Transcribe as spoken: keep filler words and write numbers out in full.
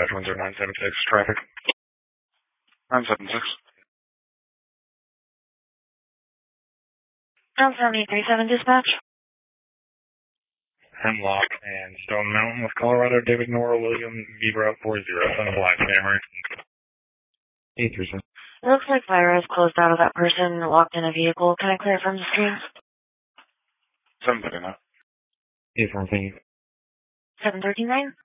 dispatch one zero nine seven six, traffic. nine seven six. Pound seven eight three seven, dispatch. Hemlock and Stone Mountain with Colorado, David Nora, William, Vibra four zero, Son of Black Hammer. eight three seven. It looks like fire has closed out of that person locked in a vehicle. Can I clear it from the screen? seven thirty-nine. eight four five. seven thirty-nine?